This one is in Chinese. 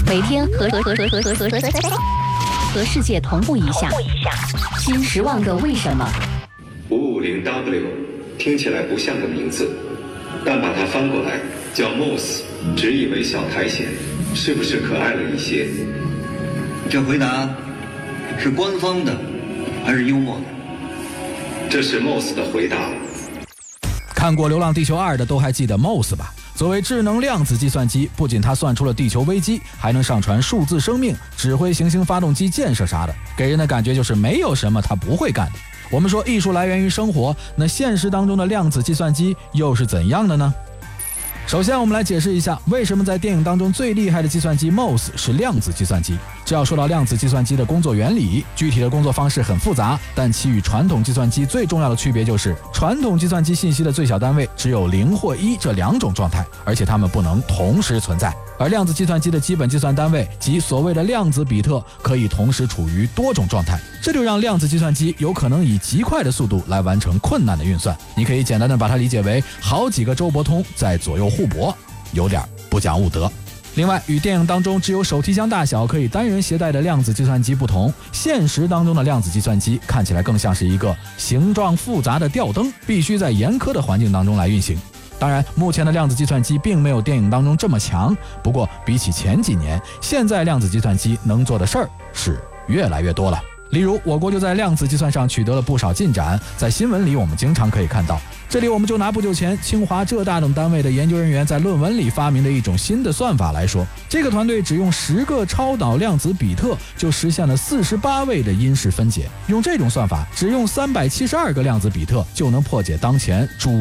每天和世界同步一下，新10万个为什么。 550W 听起来不像个名字，但把它翻过来叫 Moss， 直译为小苔藓，是不是可爱了一些？ 这回答是官方的还是幽默的？ 这是 Moss 的回答。 看过《流浪地球2》的都还记得 Moss 吧？作为智能量子计算机，不仅它算出了地球危机，还能上传数字生命，指挥行星发动机建设啥的，给人的感觉就是没有什么它不会干的。我们说艺术来源于生活，那现实当中的量子计算机又是怎样的呢？首先我们来解释一下，为什么在电影当中最厉害的计算机 Moss 是量子计算机。这要说到量子计算机的工作原理，具体的工作方式很复杂，但其与传统计算机最重要的区别就是，传统计算机信息的最小单位只有0或1这2种状态，而且它们不能同时存在。而量子计算机的基本计算单位即所谓的量子比特可以同时处于多种状态，这就让量子计算机有可能以极快的速度来完成困难的运算。你可以简单的把它理解为好几个周伯通在左右互搏，有点不讲武德。另外，与电影当中只有手提箱大小可以单人携带的量子计算机不同，现实当中的量子计算机看起来更像是一个形状复杂的吊灯，必须在严苛的环境当中来运行。当然，目前的量子计算机并没有电影当中这么强，不过比起前几年，现在量子计算机能做的事儿是越来越多了。例如，我国就在量子计算上取得了不少进展，在新闻里我们经常可以看到。这里我们就拿不久前清华、浙大等单位的研究人员在论文里发明的一种新的算法来说，这个团队只用10个超导量子比特就实现了48位的因式分解。用这种算法，只用372个量子比特就能破解当前主